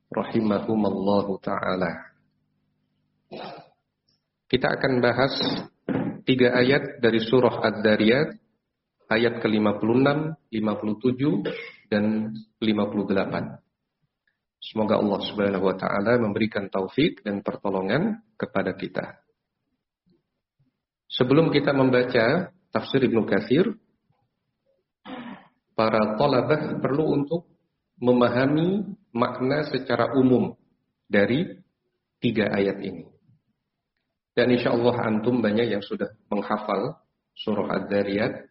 rahimahumallahu ta'ala. Kita akan bahas 3 ayat dari surah Adz-Dzariyat, ayat ke-56, 57, dan 58. Semoga Allah Subhanahu wa ta'ala memberikan taufik dan pertolongan kepada kita. Sebelum kita membaca tafsir Ibnu Katsir, para thalabah perlu untuk memahami makna secara umum dari 3 ayat ini. Dan insyaallah antum banyak yang sudah menghafal surah Adz-Dzariyat.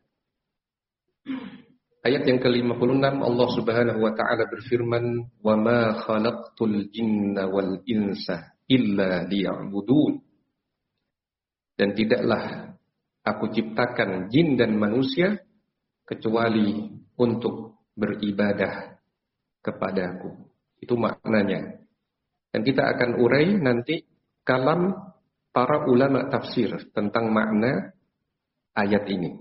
Ayat yang ke-56 Allah Subhanahu wa taala berfirman, "Wa ma khalaqtul jinna wal insa illa liya'budun." Dan tidaklah aku ciptakan jin dan manusia kecuali untuk beribadah kepadaku. Itu maknanya. Dan kita akan urai nanti kalam para ulama tafsir tentang makna ayat ini.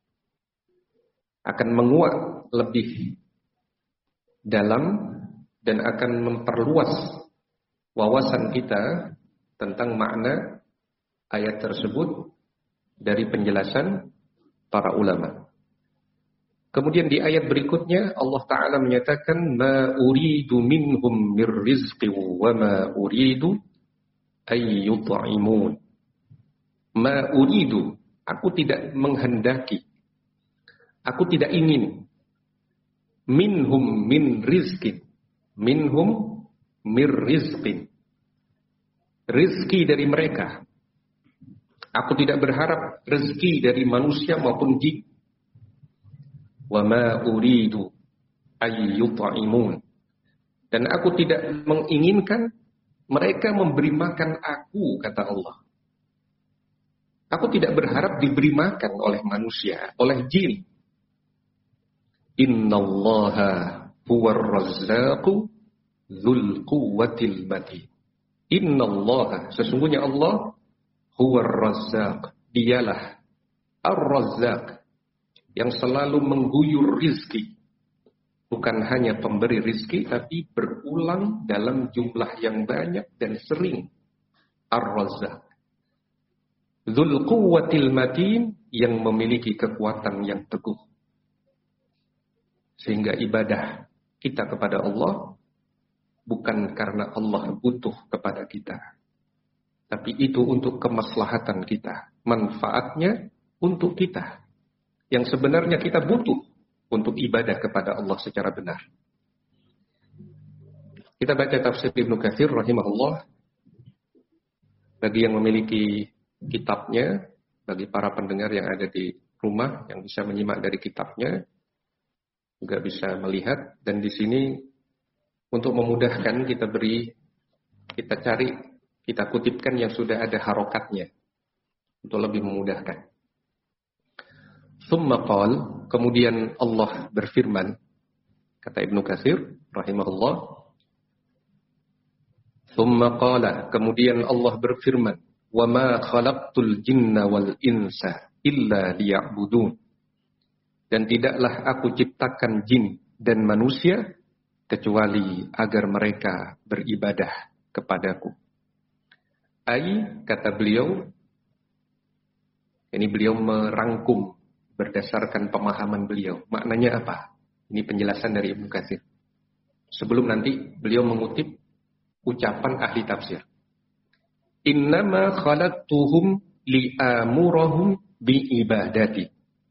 Akan menguak lebih dalam dan akan memperluas wawasan kita tentang makna ayat tersebut dari penjelasan para ulama. Kemudian di ayat berikutnya Allah Ta'ala menyatakan, "Ma uridu minhum mir rizqi wa ma uridu ay yut'imun." Ma uridu, aku tidak menghendaki, aku tidak ingin, minhum min rizqin, minhum mir rizqin, rizki dari mereka. Aku tidak berharap rezeki dari manusia maupun jin. Wa ma uridu ay yut'imun, dan aku tidak menginginkan mereka memberi makan aku, kata Allah. Aku tidak berharap diberi makan oleh manusia, oleh jin. Innallaha huwar razzaqu dzul quwwatil matin. Innallaha, sesungguhnya Allah, huwar razzaq, dialah ar-razzaq, yang selalu mengguyur rizki. Bukan hanya pemberi rizki, tapi berulang dalam jumlah yang banyak dan sering. Ar-Razzaq. Dzul quwwatil matin, yang memiliki kekuatan yang teguh. Sehingga ibadah kita kepada Allah bukan karena Allah butuh kepada kita, tapi itu untuk kemaslahatan kita. Manfaatnya untuk kita. Yang sebenarnya kita butuh untuk ibadah kepada Allah secara benar. Kita baca tafsir Ibnu Katsir rahimahullah. Bagi yang memiliki kitabnya, bagi para pendengar yang ada di rumah yang bisa menyimak dari kitabnya, juga bisa melihat. Dan di sini untuk memudahkan kita cari, kita kutipkan yang sudah ada harokatnya untuk lebih memudahkan. Tsumma qala, kemudian Allah berfirman, kata Ibnu Katsir rahimahullah, tsumma qala, kemudian Allah berfirman, wa ma khalaqtul jinna wal insa illa liya'budun, dan tidaklah aku ciptakan jin dan manusia kecuali agar mereka beribadah kepadaku. Kata beliau, ini beliau merangkum berdasarkan pemahaman beliau. Maknanya apa? Ini penjelasan dari Ibnu Katsir. Sebelum nanti beliau mengutip ucapan ahli tafsir. Innama khalaqtuhum li'amurahum biibadati.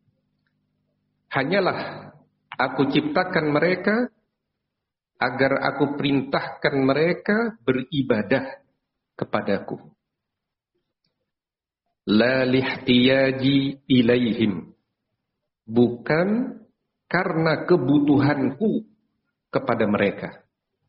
Hanyalah aku ciptakan mereka agar aku perintahkan mereka beribadah kepadaku. La lihtiyaji ilaihim, bukan karena kebutuhanku kepada mereka.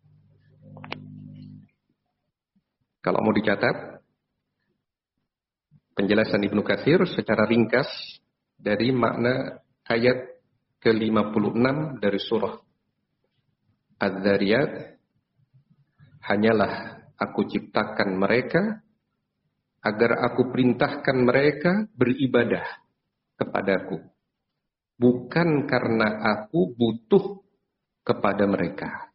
Kalau mau dicatat, penjelasan Ibnu Katsir secara ringkas dari makna ayat ke-56 dari surah Adz-Dzariyat, hanyalah aku ciptakan mereka agar aku perintahkan mereka beribadah kepadaku, bukan karena aku butuh kepada mereka.